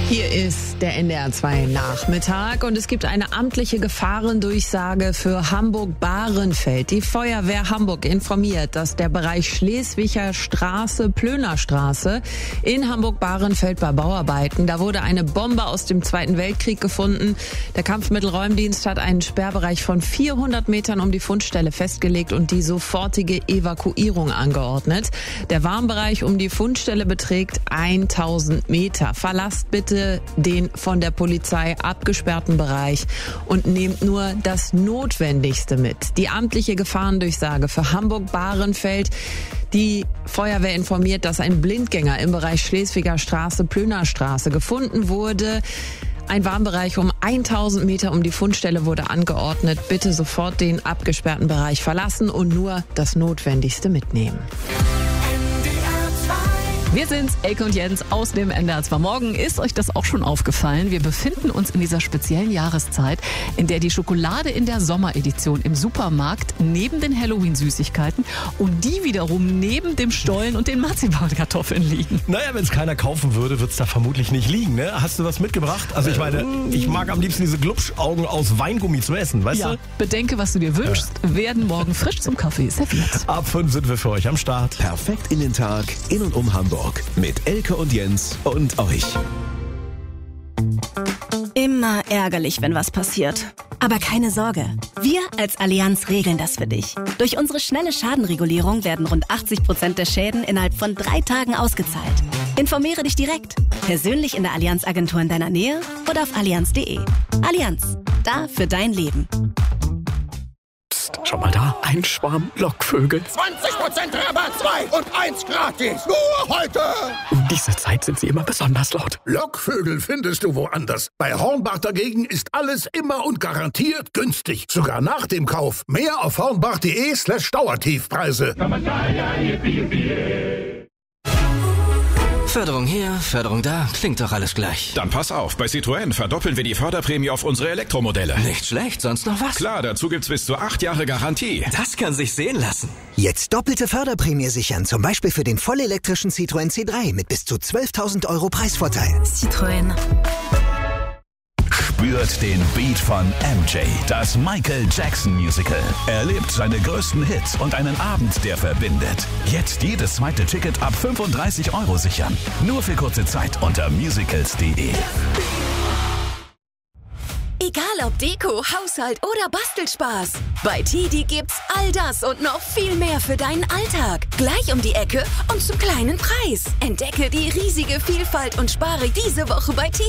Hier ist der NDR 2 Nachmittag und es gibt eine amtliche Gefahrendurchsage für Hamburg-Bahrenfeld. Die Feuerwehr Hamburg informiert, dass der Bereich Schleswiger Straße, Plönerstraße in Hamburg-Bahrenfeld bei Bauarbeiten, da wurde eine Bombe aus dem Zweiten Weltkrieg gefunden. Der Kampfmittelräumdienst hat einen Sperrbereich von 400 Metern um die Fundstelle festgelegt und die sofortige Evakuierung angeordnet. Der Warnbereich um die Fundstelle beträgt 1000 Meter. Verlasst bitte den von der Polizei abgesperrten Bereich und nehmt nur das Notwendigste mit. Die amtliche Gefahrendurchsage für Hamburg-Bahrenfeld. Die Feuerwehr informiert, dass ein Blindgänger im Bereich Schleswiger Straße, Plönerstraße gefunden wurde. Ein Warnbereich um 1000 Meter um die Fundstelle wurde angeordnet. Bitte sofort den abgesperrten Bereich verlassen und nur das Notwendigste mitnehmen. Wir sind's, Elke und Jens aus dem NDR 2 Morgen. Ist euch das auch schon aufgefallen? Wir befinden uns in dieser speziellen Jahreszeit, in der die Schokolade in der Sommeredition im Supermarkt neben den Halloween-Süßigkeiten und die wiederum neben dem Stollen und den Marzipankartoffeln liegen. Naja, wenn es keiner kaufen würde, wird's da vermutlich nicht liegen, ne? Hast du was mitgebracht? Also ich meine, ich mag am liebsten diese Glubschaugen aus Weingummi zum Essen, weißt du? Bedenke, was du dir wünschst, werden morgen frisch zum Kaffee serviert. Ab 5 sind wir für euch am Start. Perfekt in den Tag, in und um Hamburg. Mit Elke und Jens und euch. Immer ärgerlich, wenn was passiert. Aber keine Sorge. Wir als Allianz regeln das für dich. Durch unsere schnelle Schadenregulierung werden rund 80% der Schäden innerhalb von 3 Tagen ausgezahlt. Informiere dich direkt. Persönlich in der Allianz-Agentur in deiner Nähe oder auf allianz.de. Allianz. Da für dein Leben. Schau mal da, ein Schwarm Lockvögel. 20% Rabatt, 2 und 1 gratis. Nur heute. Um diese Zeit sind sie immer besonders laut. Lockvögel findest du woanders. Bei Hornbach dagegen ist alles immer und garantiert günstig. Sogar nach dem Kauf. Mehr auf hornbach.de/Dauertiefpreise. Förderung hier, Förderung da, klingt doch alles gleich. Dann pass auf, bei Citroën verdoppeln wir die Förderprämie auf unsere Elektromodelle. Nicht schlecht, sonst noch was? Klar, dazu gibt's bis zu 8 Jahre Garantie. Das kann sich sehen lassen. Jetzt doppelte Förderprämie sichern, zum Beispiel für den vollelektrischen Citroën C3 mit bis zu 12.000 € Preisvorteil. Citroën. Spürt den Beat von MJ, das Michael Jackson Musical. Erlebt seine größten Hits und einen Abend, der verbindet. Jetzt jedes zweite Ticket ab 35 € sichern. Nur für kurze Zeit unter musicals.de. Egal ob Deko, Haushalt oder Bastelspaß. Bei TIDI gibt's all das und noch viel mehr für deinen Alltag. Gleich um die Ecke und zum kleinen Preis. Entdecke die riesige Vielfalt und spare diese Woche bei TIDI.